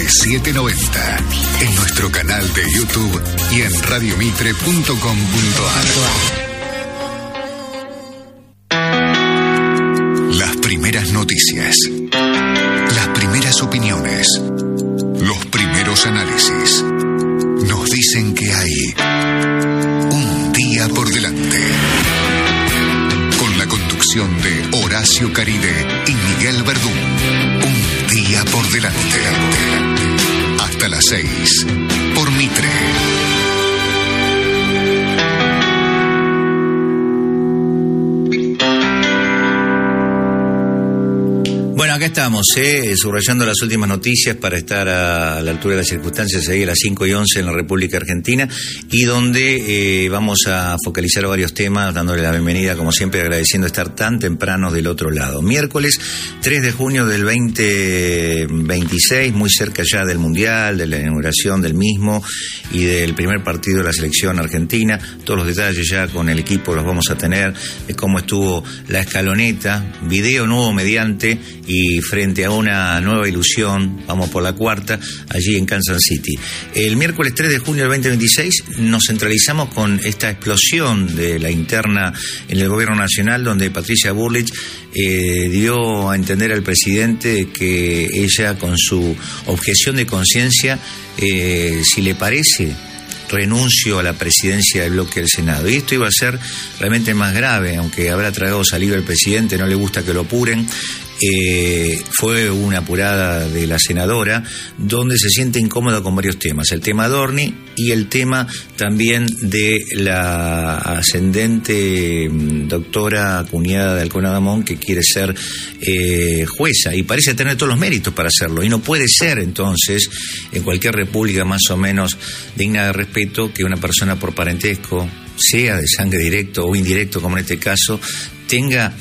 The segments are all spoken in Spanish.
790. En nuestro canal de YouTube y en radiomitre.com.ar. Las primeras noticias. Las primeras opiniones. Los primeros análisis. Nos dicen que hay un día por delante. Con la conducción de Horacio Caride y Miguel Verdún. Un día por delante. Hasta las 6. Por Mitre. Bueno, acá estamos, subrayando las últimas noticias para estar a la altura de las circunstancias, ahí a las 5:11 en la República Argentina, y donde vamos a focalizar varios temas, dándole la bienvenida, como siempre, agradeciendo estar tan temprano del otro lado. Miércoles 3 de junio del 2026, muy cerca ya del Mundial, de la inauguración del mismo y del primer partido de la selección argentina. Todos los detalles ya con el equipo los vamos a tener, de cómo estuvo la escaloneta, video nuevo mediante, y frente a una nueva ilusión, vamos por la cuarta, allí en Kansas City. El miércoles 3 de junio del 2026 nos centralizamos con esta explosión de la interna en el gobierno nacional, donde Patricia Bullrich dio a entender al presidente que ella, con su objeción de conciencia, si le parece, renuncio a la presidencia del bloque del Senado. Y esto iba a ser realmente más grave, aunque habrá tragado saliva el presidente, no le gusta que lo apuren. Fue una apurada de la senadora, donde se siente incómoda con varios temas: el tema Dorni y el tema también de la ascendente doctora cuñada de Alcona Damón, que quiere ser jueza y parece tener todos los méritos para hacerlo, y no puede ser entonces en cualquier república más o menos digna de respeto que una persona por parentesco, sea de sangre directo o indirecto como en este caso, tenga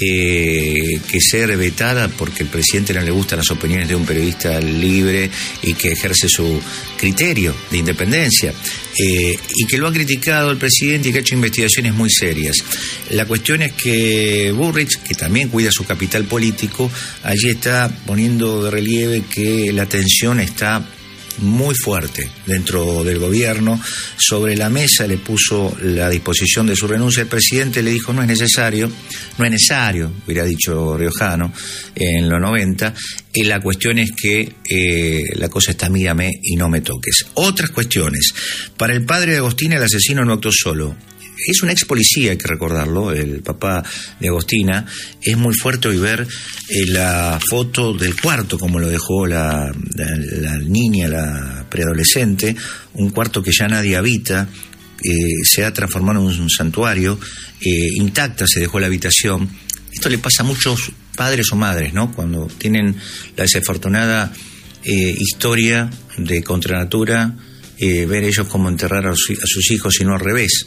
que ser vetada porque el presidente no le gustan las opiniones de un periodista libre y que ejerce su criterio de independencia, y que lo ha criticado el presidente y que ha hecho investigaciones muy serias. La cuestión es que Bullrich, que también cuida su capital político, allí está poniendo de relieve que la tensión está muy fuerte dentro del gobierno. Sobre la mesa le puso la disposición de su renuncia. El presidente le dijo no es necesario, hubiera dicho Riojano en los 90. Y la cuestión es que la cosa está mírame y no me toques. Otras cuestiones. Para el padre de Agostina, el asesino no actuó solo. Es un ex policía, hay que recordarlo, el papá de Agostina. Es muy fuerte hoy ver la foto del cuarto, como lo dejó la niña, la preadolescente, un cuarto que ya nadie habita, se ha transformado en un santuario, intacta se dejó la habitación. Esto le pasa a muchos padres o madres, ¿no? Cuando tienen la desafortunada historia de contranatura, ver ellos cómo enterrar a sus hijos y no al revés.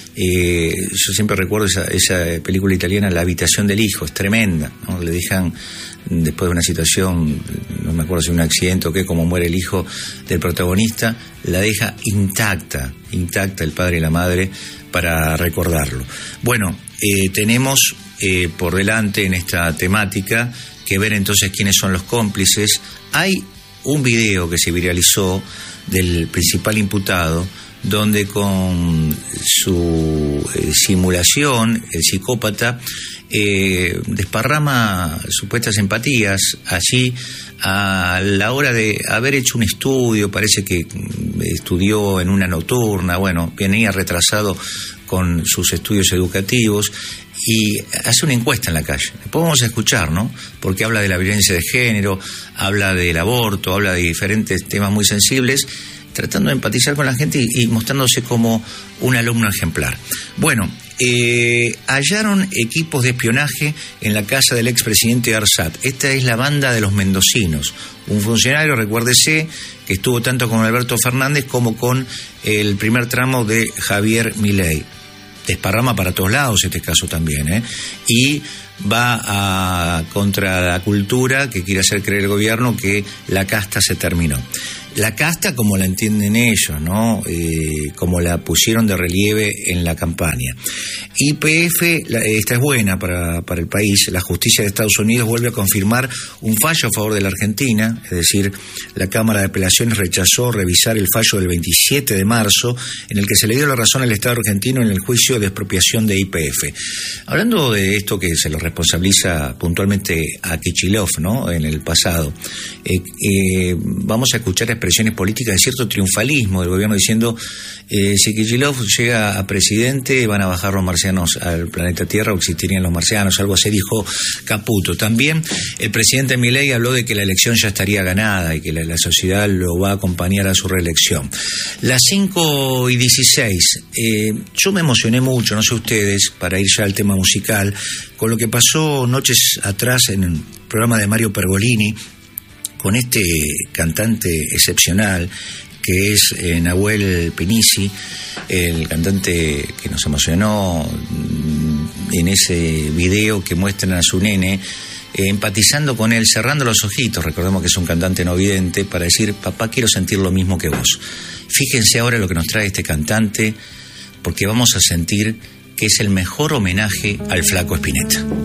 Yo siempre recuerdo esa película italiana, La habitación del hijo, es tremenda, ¿no? Le dejan, después de una situación, no me acuerdo si un accidente o qué, como muere el hijo del protagonista, la deja intacta el padre y la madre para recordarlo. Bueno, tenemos por delante en esta temática que ver entonces quiénes son los cómplices. Hay un video que se viralizó del principal imputado, donde con su simulación el psicópata desparrama supuestas empatías allí a la hora de haber hecho un estudio. Parece que estudió en una nocturna, bueno, venía retrasado con sus estudios educativos, y hace una encuesta en la calle. Después vamos a escuchar, ¿no? Porque habla de la violencia de género, habla del aborto, habla de diferentes temas muy sensibles, tratando de empatizar con la gente y mostrándose como un alumno ejemplar. Bueno, hallaron equipos de espionaje en la casa del expresidente Arsat. Esta es la banda de los mendocinos. Un funcionario, recuérdese, que estuvo tanto con Alberto Fernández como con el primer tramo de Javier Milei. Desparrama para todos lados este caso también, y va contra la cultura que quiere hacer creer el gobierno que la casta se terminó. la casta como la entienden ellos, ¿no? Como la pusieron de relieve en la campaña. YPF, esta es buena para el país. La justicia de Estados Unidos vuelve a confirmar un fallo a favor de la Argentina, es decir, la Cámara de Apelaciones rechazó revisar el fallo del 27 de marzo, en el que se le dio la razón al Estado argentino en el juicio de expropiación de YPF. Hablando de esto que se lo responsabiliza puntualmente a Kicillof, ¿no?, en el pasado, vamos a escuchar expresiones políticas de cierto triunfalismo del gobierno diciendo si Kicillof llega a presidente van a bajar los marcianos al planeta Tierra o existirían los marcianos, algo así dijo Caputo. También el presidente Milei habló de que la elección ya estaría ganada y que la sociedad lo va a acompañar a su reelección. Las 5:16, yo me emocioné mucho, no sé ustedes, para ir ya al tema musical, con lo que pasó noches atrás en el programa de Mario Pergolini, con este cantante excepcional que es Nahuel Pinisi, el cantante que nos emocionó en ese video que muestran a su nene, empatizando con él, cerrando los ojitos, recordemos que es un cantante no vidente, para decir, papá, quiero sentir lo mismo que vos. Fíjense ahora lo que nos trae este cantante, porque vamos a sentir que es el mejor homenaje al Flaco Spinetta.